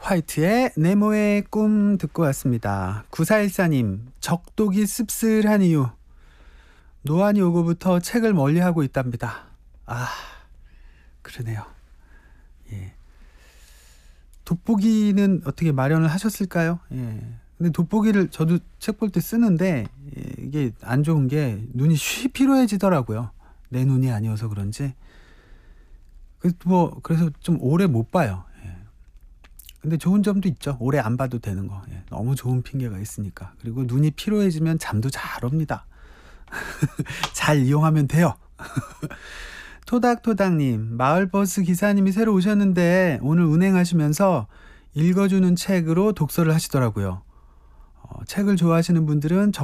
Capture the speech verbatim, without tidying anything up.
화이트의 네모의 꿈 듣고 왔습니다. 구사일사님, 적독이 씁쓸한 이유. 노안이 오고부터 책을 멀리하고 있답니다. 아, 그러네요. 예. 돋보기는 어떻게 마련을 하셨을까요? 예. 근데 돋보기를 저도 책 볼 때 쓰는데 예, 이게 안 좋은 게 눈이 쉬 피로해지더라고요. 내 눈이 아니어서 그런지. 그래서 뭐 그래서 좀 오래 못 봐요. 예. 근데 좋은 점도 있죠. 오래 안 봐도 되는 거. 예. 너무 좋은 핑계가 있으니까. 그리고 눈이 피로해지면 잠도 잘 옵니다. 잘 이용하면 돼요. 토닥토닥님, 마을버스 기사님이 새로 오셨는데 오늘 운행하시면서 읽어주는 책으로 독서를 하시더라고요. 어, 책을 좋아하시는 분들은